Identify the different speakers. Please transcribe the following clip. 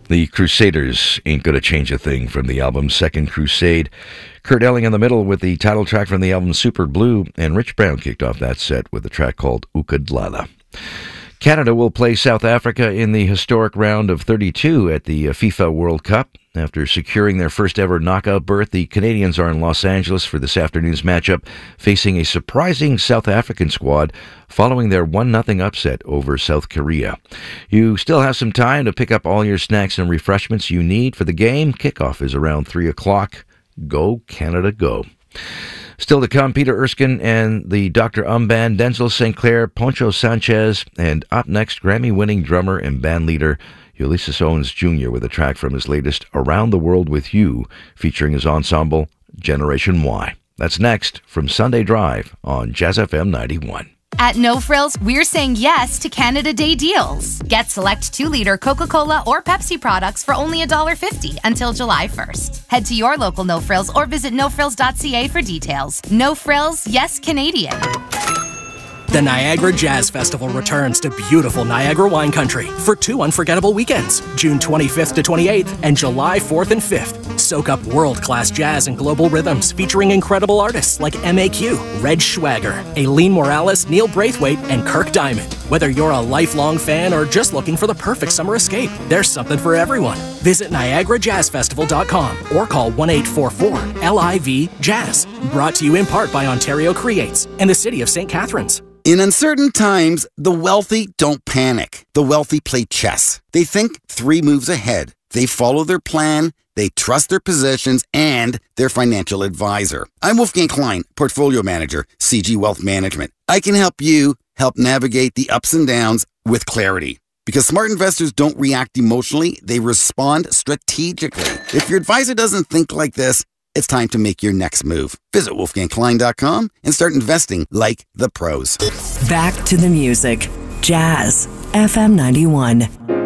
Speaker 1: The Crusaders Ain't Gonna Change a Thing from the album Second Crusade. Kurt Elling in the middle with the title track from the album Super Blue, and Rich Brown kicked off that set with a track called Ukadlala. Canada will play South Africa in the historic round of 32 at the FIFA World Cup. After securing their first ever knockout berth, the Canadians are in Los Angeles for this afternoon's matchup, facing a surprising South African squad following their 1-0 upset over South Korea. You still have some time to pick up all your snacks and refreshments you need for the game. Kickoff is around 3 o'clock. Go, Canada, go. Still to come, Peter Erskine and the Dr. Band, Denzel St. Clair, Poncho Sanchez, and up next, Grammy-winning drummer and bandleader Ulysses Owens Jr. with a track from his latest Around the World with You, featuring his ensemble, Generation Y. That's next from Sunday Drive on Jazz FM 91.
Speaker 2: At No Frills, we're saying yes to Canada Day deals. Get select 2-liter Coca-Cola or Pepsi products for only $1.50 until July 1st. Head to your local No Frills or visit nofrills.ca for details. No Frills, yes Canadian.
Speaker 3: The Niagara Jazz Festival returns to beautiful Niagara wine country for 2 unforgettable weekends, June 25th to 28th and July 4th and 5th. Soak up world-class jazz and global rhythms featuring incredible artists like M.A.Q., Red Schwager, Aileen Morales, Neil Braithwaite, and Kirk Diamond. Whether you're a lifelong fan or just looking for the perfect summer escape, there's something for everyone. Visit NiagaraJazzFestival.com or call 1-844-LIV-JAZZ. Brought to you in part by Ontario Creates and the City of St. Catharines.
Speaker 4: In uncertain times, the wealthy don't panic. The wealthy play chess. They think 3 moves ahead. They follow their plan, they trust their positions, and their financial advisor. I'm Wolfgang Klein, Portfolio Manager, CG Wealth Management. I can help you help navigate the ups and downs with clarity. Because smart investors don't react emotionally, they respond strategically. If your advisor doesn't think like this, it's time to make your next move. Visit wolfgangklein.com and start investing like the pros.
Speaker 5: Back to the music. Jazz FM 91.